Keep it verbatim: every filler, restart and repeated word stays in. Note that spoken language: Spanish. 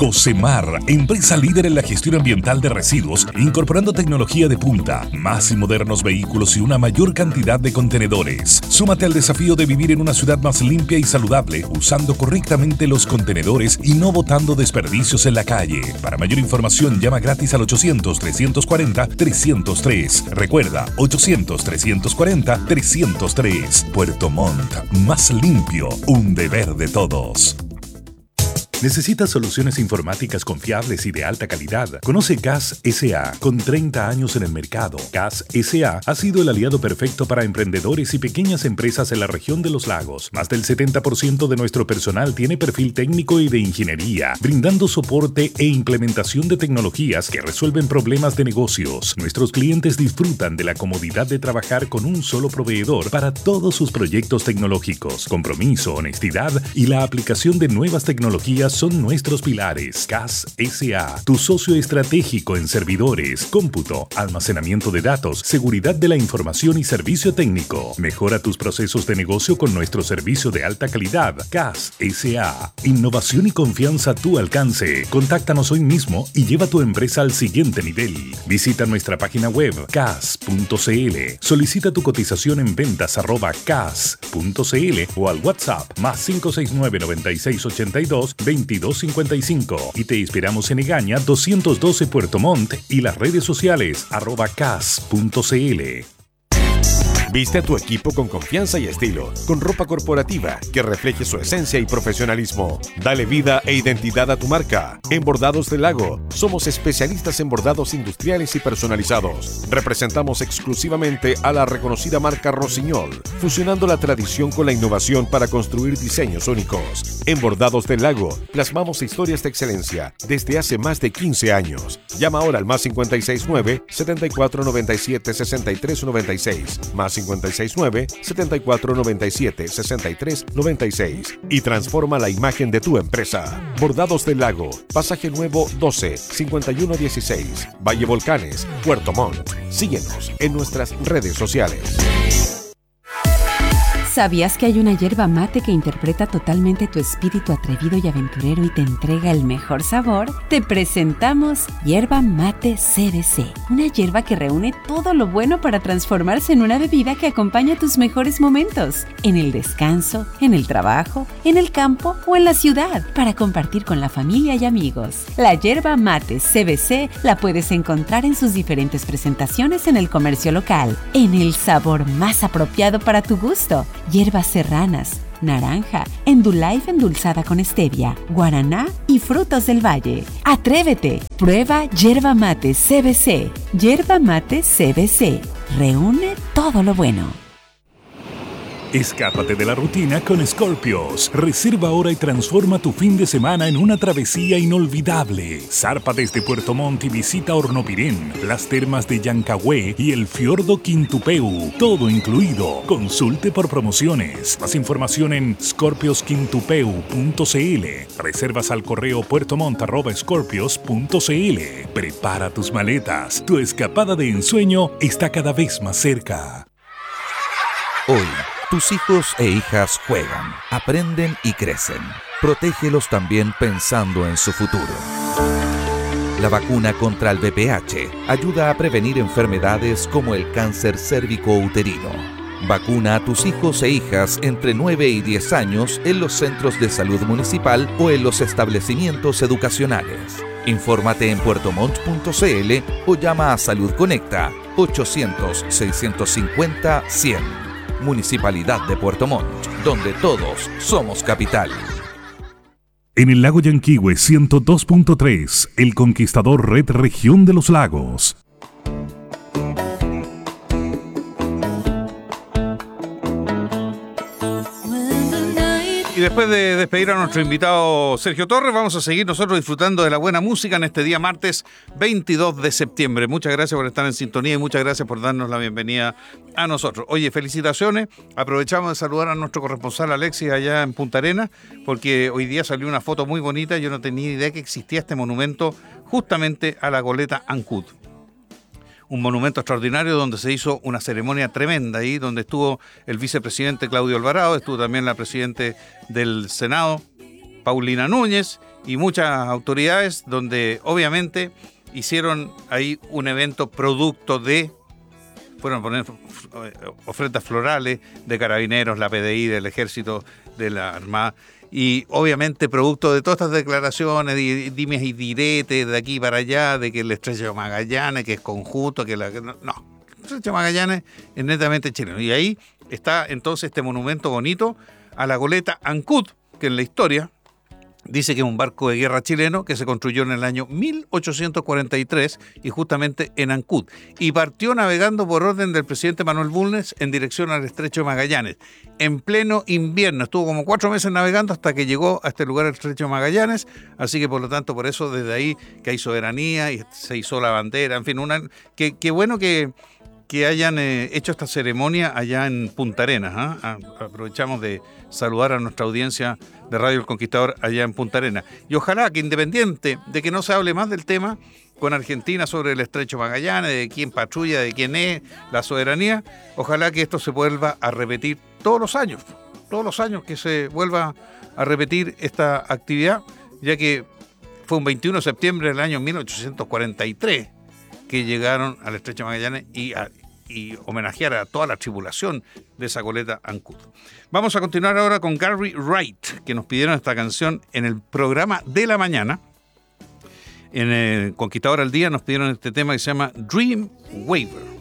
Cocemar, empresa líder en la gestión ambiental de residuos, incorporando tecnología de punta, más y modernos vehículos y una mayor cantidad de contenedores. Súmate al desafío de vivir en una ciudad más limpia y saludable, usando correctamente los contenedores y no botando desperdicios en la calle. Para mayor información, llama gratis al ochocientos, trescientos cuarenta, trescientos tres. Recuerda, ochocientos, trescientos cuarenta, trescientos tres. Puerto Montt, más limpio, un deber de todos. ¿Necesitas soluciones informáticas confiables y de alta calidad? Conoce C A S S A. Con treinta años en el mercado, C A S S A ha sido el aliado perfecto para emprendedores y pequeñas empresas en la región de los lagos. Más del setenta por ciento de nuestro personal tiene perfil técnico y de ingeniería, brindando soporte e implementación de tecnologías que resuelven problemas de negocios. Nuestros clientes disfrutan de la comodidad de trabajar con un solo proveedor para todos sus proyectos tecnológicos. Compromiso, honestidad y la aplicación de nuevas tecnologías son nuestros pilares. C A S S A, tu socio estratégico en servidores, cómputo, almacenamiento de datos, seguridad de la información y servicio técnico. Mejora tus procesos de negocio con nuestro servicio de alta calidad. C A S S A, innovación y confianza a tu alcance. Contáctanos hoy mismo y lleva tu empresa al siguiente nivel. Visita nuestra página web cas punto cl. Solicita tu cotización en ventas arroba cas punto cl o al WhatsApp más cinco seis nueve, nueve seis ocho dos, veintidós cincuenta y cinco y te esperamos en Egaña doscientos doce Puerto Montt y las redes sociales arroba cas punto cl. Viste a tu equipo con confianza y estilo, con ropa corporativa que refleje su esencia y profesionalismo. Dale vida e identidad a tu marca. En Bordados del Lago, somos especialistas en bordados industriales y personalizados. Representamos exclusivamente a la reconocida marca Rossignol, fusionando la tradición con la innovación para construir diseños únicos. En Bordados del Lago, plasmamos historias de excelencia desde hace más de quince años. Llama ahora al más cinco seis nueve, siete cuatro nueve siete, seis tres nueve seis, más cinco seis nueve, siete cuatro nueve siete, seis tres nueve seis y transforma la imagen de tu empresa. Bordados del Lago, Pasaje Nuevo doce, cincuenta y uno dieciséis, Valle Volcanes, Puerto Montt. Síguenos en nuestras redes sociales. ¿Sabías que hay una yerba mate que interpreta totalmente tu espíritu atrevido y aventurero y te entrega el mejor sabor? Te presentamos Yerba Mate C B C, una yerba que reúne todo lo bueno para transformarse en una bebida que acompaña tus mejores momentos, en el descanso, en el trabajo, en el campo o en la ciudad, para compartir con la familia y amigos. La Yerba Mate C B C la puedes encontrar en sus diferentes presentaciones en el comercio local, en el sabor más apropiado para tu gusto. Hierbas serranas, naranja, Endullife endulzada con stevia, guaraná y frutos del valle. ¡Atrévete! Prueba Yerba Mate C B C. Yerba Mate C B C. Reúne todo lo bueno. Escápate de la rutina con Scorpios. Reserva ahora y transforma tu fin de semana en una travesía inolvidable. Zarpa desde Puerto Montt y visita Hornopirén, las termas de Yancagüe y el fiordo Quintupeu. Todo incluido. Consulte por promociones. Más información en scorpios quintupeu punto cl. Reservas al correo puertomont arroba scorpios punto cl. Prepara tus maletas. Tu escapada de ensueño está cada vez más cerca. Hoy, tus hijos e hijas juegan, aprenden y crecen. Protégelos también pensando en su futuro. La vacuna contra el V I H ayuda a prevenir enfermedades como el cáncer cérvico-uterino. Vacuna a tus hijos e hijas entre nueve y diez años en los centros de salud municipal o en los establecimientos educacionales. Infórmate en puertomont punto cl o llama a Salud Conecta ochocientos, seiscientos cincuenta, cien. Municipalidad de Puerto Montt, donde todos somos capital. En el lago Yanquihue ciento dos punto tres, El Conquistador Red Región de los Lagos. Y después de despedir a nuestro invitado Sergio Torres, vamos a seguir nosotros disfrutando de la buena música en este día martes veintidós de septiembre. Muchas gracias por estar en sintonía y muchas gracias por darnos la bienvenida a nosotros. Oye, felicitaciones. Aprovechamos de saludar a nuestro corresponsal Alexis allá en Punta Arenas, porque hoy día salió una foto muy bonita. Yo no tenía idea que existía este monumento justamente a la goleta Ancud. Un monumento extraordinario donde se hizo una ceremonia tremenda ahí, donde estuvo el vicepresidente Claudio Alvarado, estuvo también la presidente del Senado, Paulina Núñez, y muchas autoridades, donde obviamente hicieron ahí un evento producto de, fueron a poner ofrendas florales de carabineros, la P D I, del Ejército, de la Armada, y obviamente producto de todas estas declaraciones, dimes y diretes de aquí para allá, de que el Estrecho de Magallanes, que es conjunto, que la... No, el Estrecho de Magallanes es netamente chileno. Y ahí está entonces este monumento bonito a la goleta Ancud, que en la historia dice que es un barco de guerra chileno que se construyó en el año mil ochocientos cuarenta y tres y justamente en Ancud. Y partió navegando por orden del presidente Manuel Bulnes en dirección al Estrecho de Magallanes. En pleno invierno, estuvo como cuatro meses navegando hasta que llegó a este lugar, el Estrecho de Magallanes. Así que por lo tanto, por eso desde ahí que hay soberanía y se hizo la bandera. En fin, una, qué que bueno que... que hayan eh, hecho esta ceremonia allá en Punta Arenas. ¿eh? Aprovechamos de saludar a nuestra audiencia de Radio El Conquistador allá en Punta Arenas. Y ojalá que, independiente de que no se hable más del tema con Argentina sobre el Estrecho Magallanes, de quién patrulla, de quién es la soberanía, ojalá que esto se vuelva a repetir todos los años, todos los años que se vuelva a repetir esta actividad, ya que fue un veintiuno de septiembre del año mil ochocientos cuarenta y tres que llegaron al Estrecho de Magallanes y a y homenajear a toda la tripulación de esa goleta Ancud. Vamos a continuar ahora con Gary Wright, que nos pidieron esta canción en el programa de la mañana. En el Conquistador al Día nos pidieron este tema que se llama Dream Waver.